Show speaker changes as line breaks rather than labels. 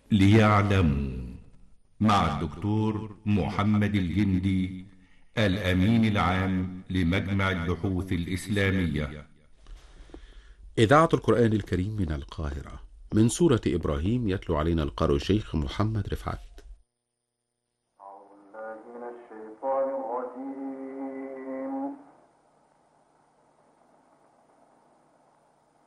ليعلموا، مع الدكتور محمد الجندي، الأمين العام لمجمع البحوث الإسلامية.
إذاعة القرآن الكريم من القاهرة، من سورة إبراهيم، يتلو علينا القارئ الشيخ محمد رفعت.
أعوذ بالله من الشيطان الرجيم.